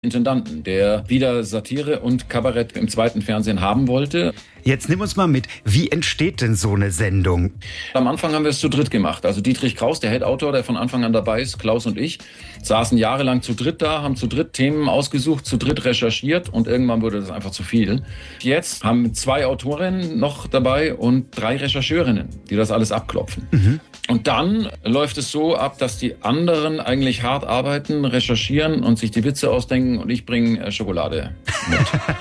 Intendanten, der wieder Satire und Kabarett im zweiten Fernsehen haben wollte. Jetzt nimm uns mal mit, wie entsteht denn so eine Sendung? Am Anfang haben wir es zu dritt gemacht. Also Dietrich Kraus, der Head-Autor, der von Anfang an dabei ist, Klaus und ich, saßen jahrelang zu dritt da, haben zu dritt Themen ausgesucht, zu dritt recherchiert und irgendwann wurde das einfach zu viel. Jetzt haben wir 2 Autorinnen noch dabei und 3 Rechercheurinnen, die das alles abklopfen. Und dann läuft es so ab, dass die anderen eigentlich hart arbeiten, recherchieren und sich die Witze ausdenken und ich bringe Schokolade mit.